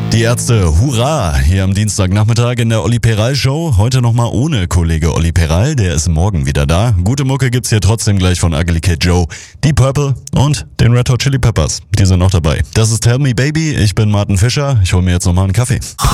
Die Ärzte, hurra! Hier am Dienstagnachmittag in der Olli Peral Show. Heute nochmal ohne Kollege Olli Peral, der ist morgen wieder da. Gute Mucke gibt's hier trotzdem gleich von Ugly Kid Joe, Deep Purple und den Red Hot Chili Peppers. Die sind noch dabei. Das ist Tell Me Baby, ich bin Martin Fischer. Ich hole mir jetzt nochmal einen Kaffee.